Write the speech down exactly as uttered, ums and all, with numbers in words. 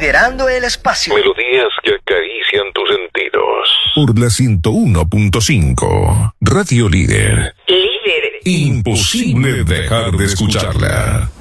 liberando el espacio. Melodías que acarician tus sentidos. Por la ciento uno punto cinco, Radio Líder. Líder. Imposible dejar de escucharla.